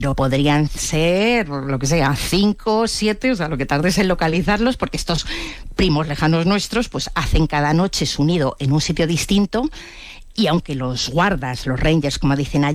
pero podrían ser, lo que sea, 5, 7, o sea, lo que tardes en localizarlos, porque estos primos lejanos nuestros, pues hacen cada noche su nido en un sitio distinto, y aunque los guardas, los rangers, como dicen allí,